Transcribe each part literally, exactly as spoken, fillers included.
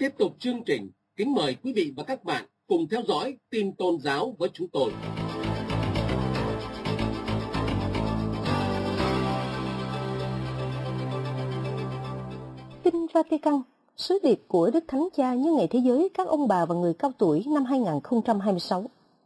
Tiếp tục chương trình, kính mời quý vị và các bạn cùng theo dõi tin tôn giáo với chúng tôi. Tin Vatican, sứ điệp của Đức Thánh Cha nhân ngày Thế giới các ông bà và người cao tuổi năm hai không hai sáu.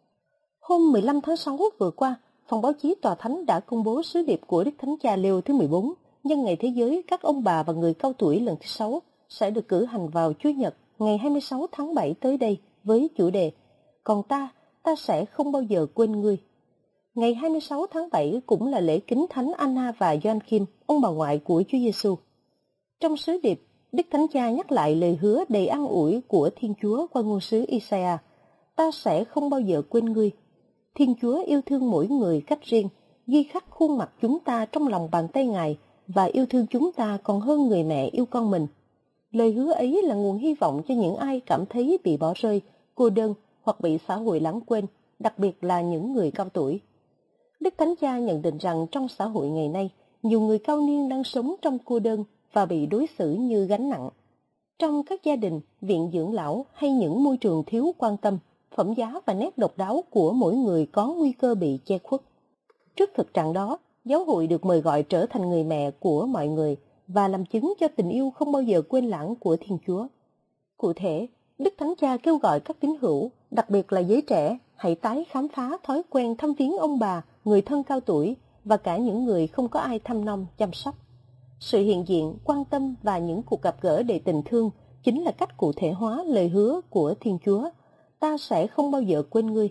Hôm mười lăm tháng sáu vừa qua, Phòng báo chí Tòa Thánh đã công bố sứ điệp của Đức Thánh Cha Leo thứ mười bốn nhân ngày Thế giới các ông bà và người cao tuổi lần thứ sáu sẽ được cử hành vào Chủ nhật ngày hai mươi sáu tháng bảy tới đây với chủ đề Còn ta, ta sẽ không bao giờ quên ngươi. Ngày hai mươi sáu tháng bảy cũng là lễ kính Thánh Anna và Gioachim, ông bà ngoại của Chúa Giêsu. Trong sứ điệp, Đức Thánh Cha nhắc lại lời hứa đầy an ủi của Thiên Chúa qua ngôn sứ Isaiah: Ta sẽ không bao giờ quên ngươi. Thiên Chúa yêu thương mỗi người cách riêng, ghi khắc khuôn mặt chúng ta trong lòng bàn tay Ngài và yêu thương chúng ta còn hơn người mẹ yêu con mình. Lời hứa ấy là nguồn hy vọng cho những ai cảm thấy bị bỏ rơi, cô đơn hoặc bị xã hội lãng quên, đặc biệt là những người cao tuổi. Đức Thánh Cha nhận định rằng trong xã hội ngày nay, nhiều người cao niên đang sống trong cô đơn và bị đối xử như gánh nặng. Trong các gia đình, viện dưỡng lão hay những môi trường thiếu quan tâm, phẩm giá và nét độc đáo của mỗi người có nguy cơ bị che khuất. Trước thực trạng đó, giáo hội được mời gọi trở thành người mẹ của mọi người và làm chứng cho tình yêu không bao giờ quên lãng của Thiên Chúa. Cụ thể, Đức Thánh Cha kêu gọi các tín hữu, đặc biệt là giới trẻ, hãy tái khám phá thói quen thăm viếng ông bà, người thân cao tuổi và cả những người không có ai thăm nom chăm sóc. Sự hiện diện, quan tâm và những cuộc gặp gỡ đầy tình thương chính là cách cụ thể hóa lời hứa của Thiên Chúa: ta sẽ không bao giờ quên ngươi.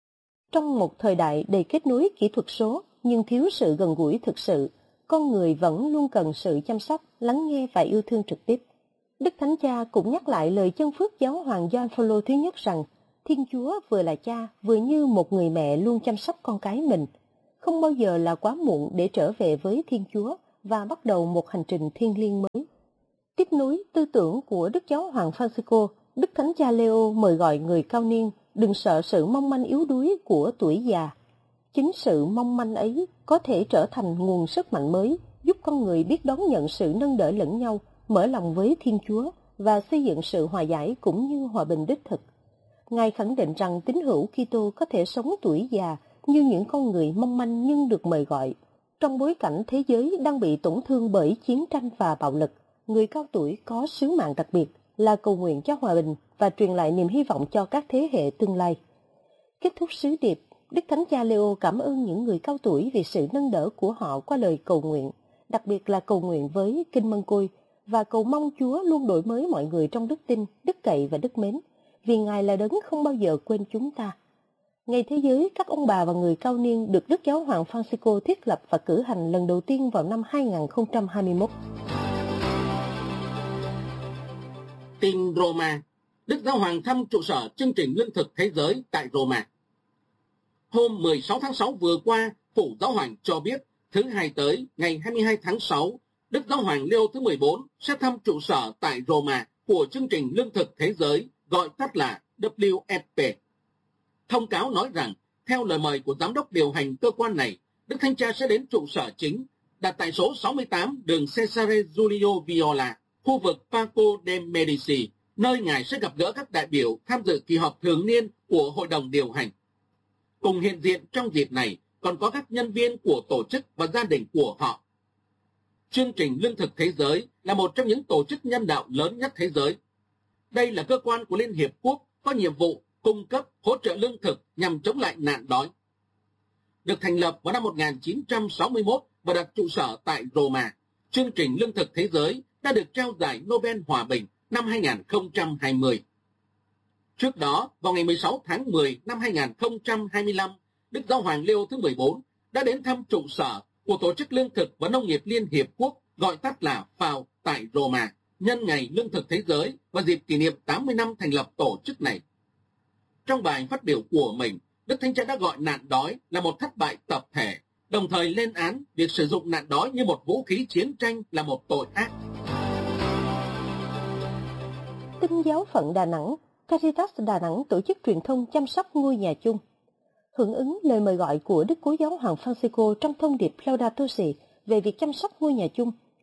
Trong một thời đại đầy kết nối kỹ thuật số nhưng thiếu sự gần gũi thực sự, con người vẫn luôn cần sự chăm sóc, lắng nghe và yêu thương trực tiếp. Đức Thánh Cha cũng nhắc lại lời chân phước Giáo hoàng Gioan Phaolô thứ nhất rằng Thiên Chúa vừa là cha, vừa như một người mẹ luôn chăm sóc con cái mình. Không bao giờ là quá muộn để trở về với Thiên Chúa và bắt đầu một hành trình thiêng liêng mới. Tiếp nối tư tưởng của Đức Giáo hoàng Francisco, Đức Thánh Cha Leo mời gọi người cao niên đừng sợ sự mong manh yếu đuối của tuổi già. Chính sự mong manh ấy có thể trở thành nguồn sức mạnh mới, giúp con người biết đón nhận sự nâng đỡ lẫn nhau, mở lòng với Thiên Chúa và xây dựng sự hòa giải cũng như hòa bình đích thực. Ngài khẳng định rằng tín hữu Kitô có thể sống tuổi già như những con người mong manh nhưng được mời gọi. Trong bối cảnh thế giới đang bị tổn thương bởi chiến tranh và bạo lực, người cao tuổi có sứ mạng đặc biệt là cầu nguyện cho hòa bình và truyền lại niềm hy vọng cho các thế hệ tương lai. Kết thúc sứ điệp, Đức Thánh Cha Leo cảm ơn những người cao tuổi vì sự nâng đỡ của họ qua lời cầu nguyện, đặc biệt là cầu nguyện với Kinh Mân Côi, và cầu mong Chúa luôn đổi mới mọi người trong đức tin, đức cậy và đức mến, vì Ngài là đấng không bao giờ quên chúng ta. Ngày Thế giới các ông bà và người cao niên được Đức Giáo hoàng Francisco thiết lập và cử hành lần đầu tiên vào năm hai không hai mốt. Tin Roma, Đức Giáo hoàng thăm trụ sở chương trình lương thực thế giới tại Roma. Hôm mười sáu tháng sáu vừa qua, Phủ Giáo hoàng cho biết thứ hai tới, ngày hai mươi hai tháng sáu, Đức Giáo hoàng Leo thứ mười bốn sẽ thăm trụ sở tại Roma của chương trình lương thực thế giới, gọi tắt là W F P. Thông cáo nói rằng, theo lời mời của giám đốc điều hành cơ quan này, Đức Thánh Cha sẽ đến trụ sở chính, đặt tại số sáu mươi tám đường Cesare Giulio Viola, khu vực Parco de Medici, nơi Ngài sẽ gặp gỡ các đại biểu tham dự kỳ họp thường niên của Hội đồng điều hành. Cùng hiện diện trong dịp này còn có các nhân viên của tổ chức và gia đình của họ. Chương trình lương thực thế giới là một trong những tổ chức nhân đạo lớn nhất thế giới. Đây là cơ quan của Liên Hiệp Quốc có nhiệm vụ cung cấp hỗ trợ lương thực nhằm chống lại nạn đói. Được thành lập vào năm một nghìn chín trăm sáu mươi mốt và đặt trụ sở tại Roma, chương trình lương thực thế giới đã được trao giải Nobel Hòa bình năm hai không hai không. Trước đó, vào ngày mười sáu tháng mười năm hai không hai lăm, Đức Giáo hoàng Leo thứ mười bốn đã đến thăm trụ sở của Tổ chức Lương thực và Nông nghiệp Liên Hiệp Quốc, gọi tắt là FAO, tại Roma, nhân ngày Lương thực Thế giới và dịp kỷ niệm tám mươi năm thành lập tổ chức này. Trong bài phát biểu của mình, Đức Thánh Cha đã gọi nạn đói là một thất bại tập thể, đồng thời lên án việc sử dụng nạn đói như một vũ khí chiến tranh là một tội ác. Tin giáo phận Đà Nẵng, Caritas Đà Nẵng tổ chức truyền thông chăm sóc ngôi nhà chung. Hưởng ứng lời mời gọi của Đức Cố Giáo hoàng Francisco trong thông điệp Laudato Si về việc chăm sóc ngôi nhà chung,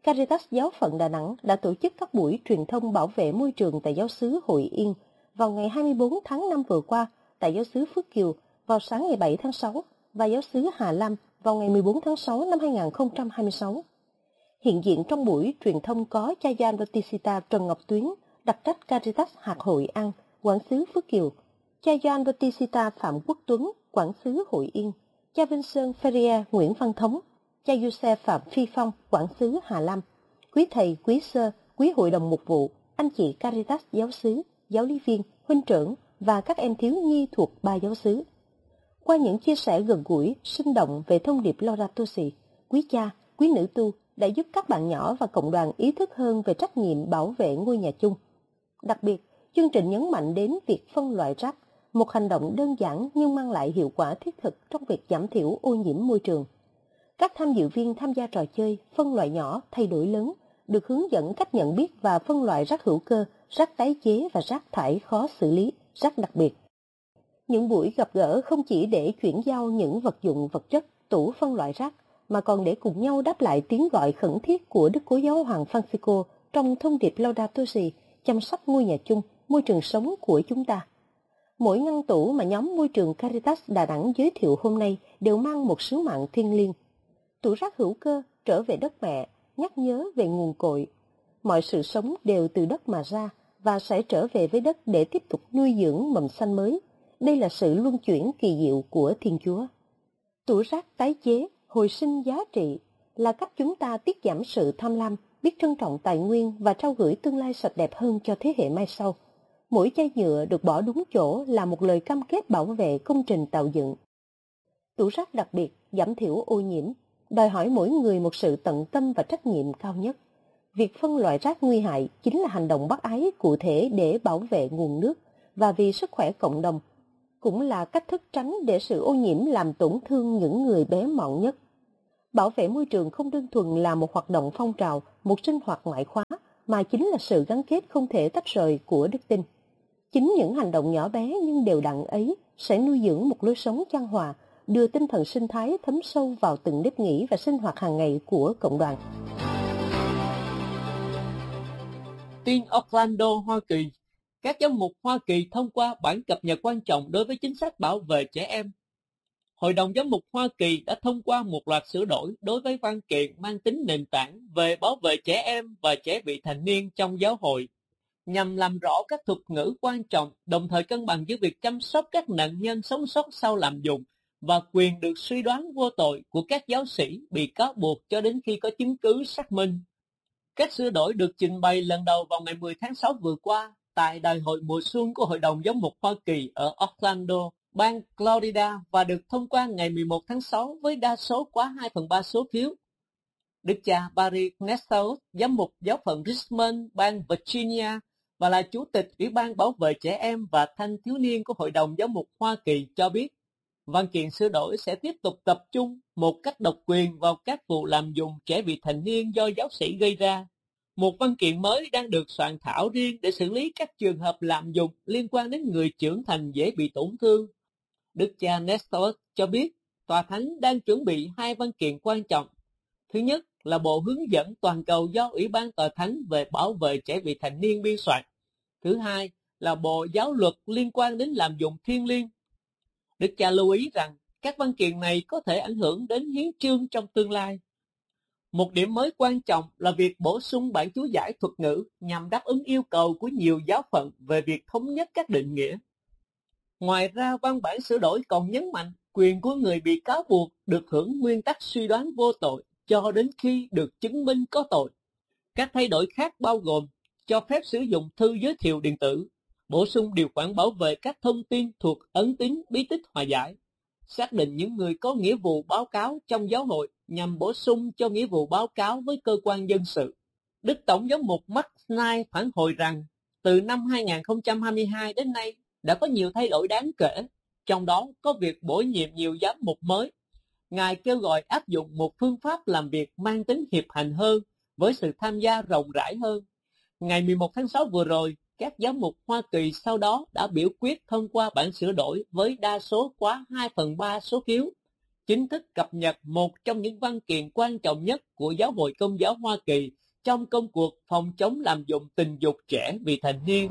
Caritas Giáo phận Đà Nẵng đã tổ chức các buổi truyền thông bảo vệ môi trường tại giáo xứ Hội Yên vào ngày hai mươi bốn tháng năm vừa qua, tại giáo xứ Phước Kiều vào sáng ngày bảy tháng sáu và giáo xứ Hà Lam vào ngày mười bốn tháng sáu năm hai nghìn không trăm hai mươi sáu. Hiện diện trong buổi truyền thông có cha Gioan Battista Trần Ngọc Tuyến, đặc trách Caritas hạt Hội An, quản xứ Phước Kiều, cha Gioan Battista Phạm Quốc Tuấn, quản xứ Hội Yên, cha Vinh Sơn Ferrier Nguyễn Văn Thống, cha Giuse Phạm Phi Phong, quản xứ Hà Lam, quý thầy, quý sơ, quý hội đồng mục vụ, anh chị Caritas giáo xứ, giáo lý viên, huynh trưởng và các em thiếu nhi thuộc ba giáo xứ. Qua những chia sẻ gần gũi, sinh động về thông điệp Laudato Si, quý cha, quý nữ tu đã giúp các bạn nhỏ và cộng đoàn ý thức hơn về trách nhiệm bảo vệ ngôi nhà chung. Đặc biệt, chương trình nhấn mạnh đến việc phân loại rác, một hành động đơn giản nhưng mang lại hiệu quả thiết thực trong việc giảm thiểu ô nhiễm môi trường. Các tham dự viên tham gia trò chơi phân loại nhỏ thay đổi lớn, được hướng dẫn cách nhận biết và phân loại rác hữu cơ, rác tái chế và rác thải khó xử lý, rác đặc biệt. Những buổi gặp gỡ không chỉ để chuyển giao những vật dụng vật chất, tủ phân loại rác, mà còn để cùng nhau đáp lại tiếng gọi khẩn thiết của Đức Cố Giáo hoàng Francisco trong thông điệp Laudato Si, chăm sóc ngôi nhà chung, môi trường sống của chúng ta. Mỗi ngăn tủ mà nhóm môi trường Caritas Đà Nẵng giới thiệu hôm nay đều mang một sứ mạng thiêng liêng. Tủ rác hữu cơ trở về đất mẹ, nhắc nhớ về nguồn cội. Mọi sự sống đều từ đất mà ra và sẽ trở về với đất để tiếp tục nuôi dưỡng mầm xanh mới. Đây là sự luân chuyển kỳ diệu của Thiên Chúa. Tủ rác tái chế, hồi sinh giá trị là cách chúng ta tiết giảm sự tham lam, biết trân trọng tài nguyên và trao gửi tương lai sạch đẹp hơn cho thế hệ mai sau. Mỗi chai nhựa được bỏ đúng chỗ là một lời cam kết bảo vệ công trình tạo dựng. Tủ rác đặc biệt, giảm thiểu ô nhiễm, đòi hỏi mỗi người một sự tận tâm và trách nhiệm cao nhất. Việc phân loại rác nguy hại chính là hành động bác ái cụ thể để bảo vệ nguồn nước và vì sức khỏe cộng đồng, cũng là cách thức tránh để sự ô nhiễm làm tổn thương những người bé mọn nhất. Bảo vệ môi trường không đơn thuần là một hoạt động phong trào, một sinh hoạt ngoại khóa, mà chính là sự gắn kết không thể tách rời của đức tin. Chính những hành động nhỏ bé nhưng đều đặn ấy sẽ nuôi dưỡng một lối sống chan hòa, đưa tinh thần sinh thái thấm sâu vào từng nếp nghĩ và sinh hoạt hàng ngày của cộng đoàn. Tin Orlando, Hoa Kỳ. Các giám mục Hoa Kỳ thông qua bản cập nhật quan trọng đối với chính sách bảo vệ trẻ em. Hội đồng Giám mục Hoa Kỳ đã thông qua một loạt sửa đổi đối với văn kiện mang tính nền tảng về bảo vệ trẻ em và trẻ vị thành niên trong giáo hội, nhằm làm rõ các thuật ngữ quan trọng, đồng thời cân bằng giữa việc chăm sóc các nạn nhân sống sót sau lạm dụng và quyền được suy đoán vô tội của các giáo sĩ bị cáo buộc cho đến khi có chứng cứ xác minh. Các sửa đổi được trình bày lần đầu vào ngày mười tháng sáu vừa qua tại đại hội mùa xuân của Hội đồng Giám mục Hoa Kỳ ở Orlando, bang Florida và được thông qua ngày mười một tháng sáu với đa số quá hai phần ba số phiếu. Đức cha Barry Nestor, giám mục giáo phận Richmond, bang Virginia và là chủ tịch Ủy ban bảo vệ trẻ em và thanh thiếu niên của Hội đồng Giám mục Hoa Kỳ cho biết, văn kiện sửa đổi sẽ tiếp tục tập trung một cách độc quyền vào các vụ lạm dụng trẻ vị thành niên do giáo sĩ gây ra. Một văn kiện mới đang được soạn thảo riêng để xử lý các trường hợp lạm dụng liên quan đến người trưởng thành dễ bị tổn thương. Đức cha Nestor cho biết, Tòa Thánh đang chuẩn bị hai văn kiện quan trọng. Thứ nhất là bộ hướng dẫn toàn cầu do Ủy ban Tòa Thánh về bảo vệ trẻ vị thành niên biên soạn. Thứ hai là bộ giáo luật liên quan đến lạm dụng thiêng liêng. Đức cha lưu ý rằng các văn kiện này có thể ảnh hưởng đến hiến chương trong tương lai. Một điểm mới quan trọng là việc bổ sung bản chú giải thuật ngữ nhằm đáp ứng yêu cầu của nhiều giáo phận về việc thống nhất các định nghĩa. Ngoài ra, văn bản sửa đổi còn nhấn mạnh quyền của người bị cáo buộc được hưởng nguyên tắc suy đoán vô tội cho đến khi được chứng minh có tội. Các thay đổi khác bao gồm cho phép sử dụng thư giới thiệu điện tử, bổ sung điều khoản bảo vệ các thông tin thuộc ấn tín bí tích hòa giải, xác định những người có nghĩa vụ báo cáo trong giáo hội nhằm bổ sung cho nghĩa vụ báo cáo với cơ quan dân sự. Đức Tổng giám mục Mark Knight phản hồi rằng từ năm hai nghìn không trăm hai mươi hai đến nay đã có nhiều thay đổi đáng kể, trong đó có việc bổ nhiệm nhiều giám mục mới. Ngài kêu gọi áp dụng một phương pháp làm việc mang tính hiệp hành hơn, với sự tham gia rộng rãi hơn. Ngày mười một tháng sáu vừa rồi, các giám mục Hoa Kỳ sau đó đã biểu quyết thông qua bản sửa đổi với đa số quá hai phần ba số phiếu, chính thức cập nhật một trong những văn kiện quan trọng nhất của Giáo hội Công giáo Hoa Kỳ trong công cuộc phòng chống lạm dụng tình dục trẻ vị thành niên.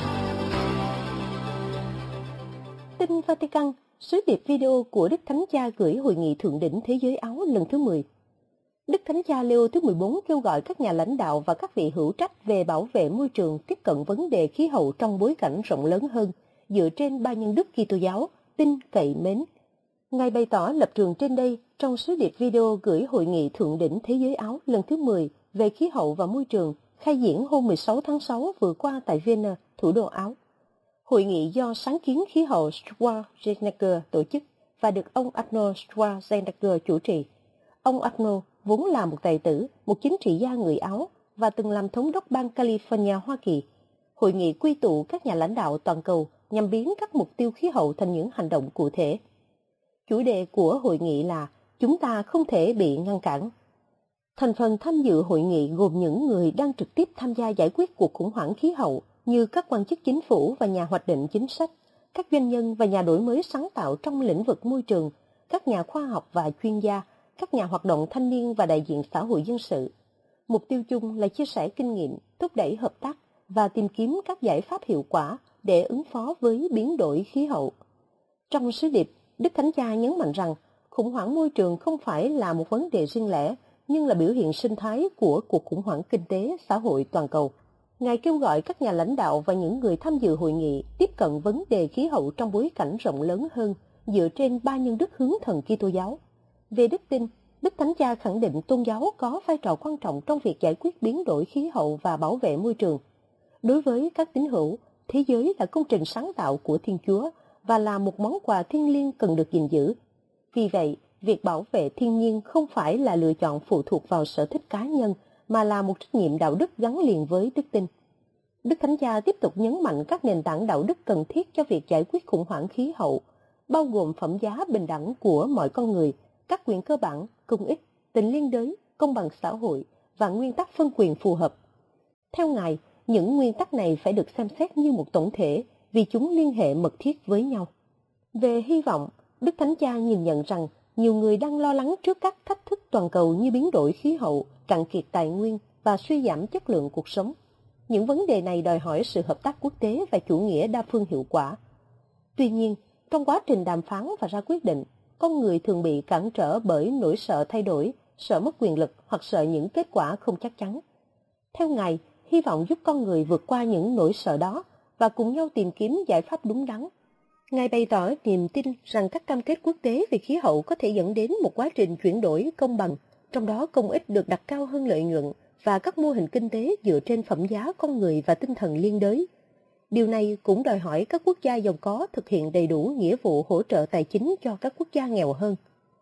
Tin Vatican, sứ điệp video của Đức Thánh Cha gửi Hội nghị Thượng đỉnh Thế giới Áo lần thứ mười. Đức Thánh Cha Leo thứ mười bốn kêu gọi các nhà lãnh đạo và các vị hữu trách về bảo vệ môi trường tiếp cận vấn đề khí hậu trong bối cảnh rộng lớn hơn, dựa trên ba nhân đức Kitô giáo, tin, cậy, mến. Ngài bày tỏ lập trường trên đây trong sứ điệp video gửi Hội nghị Thượng đỉnh Thế giới Áo lần thứ mười về khí hậu và môi trường, khai diễn hôm mười sáu tháng sáu vừa qua tại Vienna, thủ đô Áo. Hội nghị do sáng kiến khí hậu Schwarzenegger tổ chức và được ông Arnold Schwarzenegger chủ trì. Ông Arnold vốn là một tài tử, một chính trị gia người Áo và từng làm thống đốc bang California, Hoa Kỳ. Hội nghị quy tụ các nhà lãnh đạo toàn cầu nhằm biến các mục tiêu khí hậu thành những hành động cụ thể. Chủ đề của hội nghị là chúng ta không thể bị ngăn cản. Thành phần tham dự hội nghị gồm những người đang trực tiếp tham gia giải quyết cuộc khủng hoảng khí hậu như các quan chức chính phủ và nhà hoạch định chính sách, các doanh nhân và nhà đổi mới sáng tạo trong lĩnh vực môi trường, các nhà khoa học và chuyên gia, các nhà hoạt động thanh niên và đại diện xã hội dân sự. Mục tiêu chung là chia sẻ kinh nghiệm, thúc đẩy hợp tác và tìm kiếm các giải pháp hiệu quả để ứng phó với biến đổi khí hậu. Trong sứ điệp, Đức Thánh Cha nhấn mạnh rằng khủng hoảng môi trường không phải là một vấn đề riêng lẻ, nhưng là biểu hiện sinh thái của cuộc khủng hoảng kinh tế, xã hội toàn cầu. Ngài kêu gọi các nhà lãnh đạo và những người tham dự hội nghị tiếp cận vấn đề khí hậu trong bối cảnh rộng lớn hơn, dựa trên ba nhân đức hướng thần Kitô giáo. Về đức tin, Đức Thánh Cha khẳng định tôn giáo có vai trò quan trọng trong việc giải quyết biến đổi khí hậu và bảo vệ môi trường. Đối với các tín hữu, thế giới là công trình sáng tạo của Thiên Chúa và là một món quà thiêng liêng cần được gìn giữ. Vì vậy, việc bảo vệ thiên nhiên không phải là lựa chọn phụ thuộc vào sở thích cá nhân, mà là một trách nhiệm đạo đức gắn liền với đức tin. Đức Thánh Cha tiếp tục nhấn mạnh các nền tảng đạo đức cần thiết cho việc giải quyết khủng hoảng khí hậu, bao gồm phẩm giá bình đẳng của mọi con người, các quyền cơ bản, công ích, tình liên đới, công bằng xã hội và nguyên tắc phân quyền phù hợp. Theo Ngài, những nguyên tắc này phải được xem xét như một tổng thể vì chúng liên hệ mật thiết với nhau. Về hy vọng, Đức Thánh Cha nhìn nhận rằng nhiều người đang lo lắng trước các thách thức toàn cầu như biến đổi khí hậu, cạn kiệt tài nguyên và suy giảm chất lượng cuộc sống. Những vấn đề này đòi hỏi sự hợp tác quốc tế và chủ nghĩa đa phương hiệu quả. Tuy nhiên, trong quá trình đàm phán và ra quyết định, con người thường bị cản trở bởi nỗi sợ thay đổi, sợ mất quyền lực hoặc sợ những kết quả không chắc chắn. Theo Ngài, hy vọng giúp con người vượt qua những nỗi sợ đó và cùng nhau tìm kiếm giải pháp đúng đắn. Ngài bày tỏ niềm tin rằng các cam kết quốc tế về khí hậu có thể dẫn đến một quá trình chuyển đổi công bằng, trong đó công ích được đặt cao hơn lợi nhuận và các mô hình kinh tế dựa trên phẩm giá con người và tinh thần liên đới. Điều này cũng đòi hỏi các quốc gia giàu có thực hiện đầy đủ nghĩa vụ hỗ trợ tài chính cho các quốc gia nghèo hơn.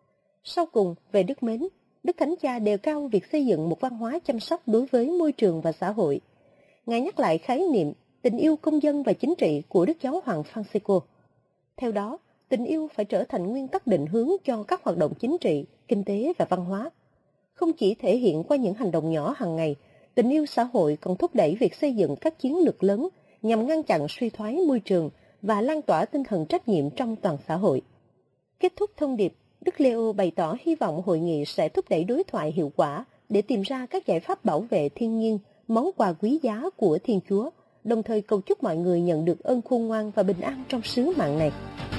Sau cùng, về đức mến, Đức Thánh Cha đề cao việc xây dựng một văn hóa chăm sóc đối với môi trường và xã hội. Ngài nhắc lại khái niệm tình yêu công dân và chính trị của Đức Giáo hoàng Francisco. Theo đó, tình yêu phải trở thành nguyên tắc định hướng cho các hoạt động chính trị, kinh tế và văn hóa. Không chỉ thể hiện qua những hành động nhỏ hàng ngày, tình yêu xã hội còn thúc đẩy việc xây dựng các chiến lược lớn nhằm ngăn chặn suy thoái môi trường và lan tỏa tinh thần trách nhiệm trong toàn xã hội. Kết thúc thông điệp, Đức Leo bày tỏ hy vọng hội nghị sẽ thúc đẩy đối thoại hiệu quả để tìm ra các giải pháp bảo vệ thiên nhiên, món quà quý giá của Thiên Chúa, đồng thời cầu chúc mọi người nhận được ơn khôn ngoan và bình an trong sứ mạng này.